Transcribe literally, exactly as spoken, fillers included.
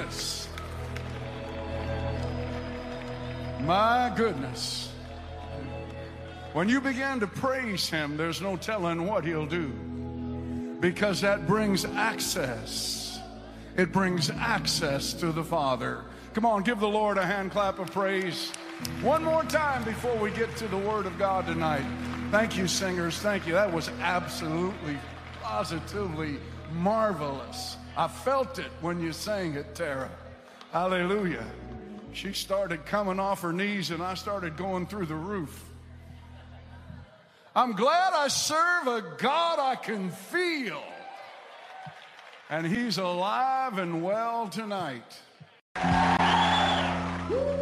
goodness. My goodness. When you begin to praise him, there's no telling what he'll do, because that brings access. It brings access to the Father. Come on, give the Lord a hand clap of praise. One more time before we get to the Word of God tonight. Thank you, singers. Thank you. That was absolutely, positively marvelous. I felt it when you sang it, Tara. Hallelujah. She started coming off her knees and I started going through the roof. I'm glad I serve a God I can feel. And he's alive and well tonight.